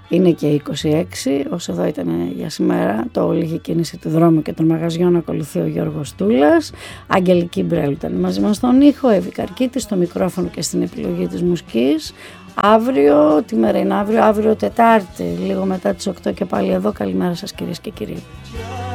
Είναι και 26, όσο εδώ ήταν για σήμερα. Το Λίγη κίνηση του δρόμου και των μαγαζιών ακολουθεί ο Γιώργος Τούλας. Αγγελική Μπρέλου ήταν μαζί μας στον ήχο, Εύη Καρκίτη στο μικρόφωνο και στην επιλογή της μουσικής. Αύριο, τι μέρα είναι αύριο? Αύριο Τετάρτη, λίγο μετά τις 8 και πάλι εδώ. Καλημέρα σας κυρίες και κύριοι.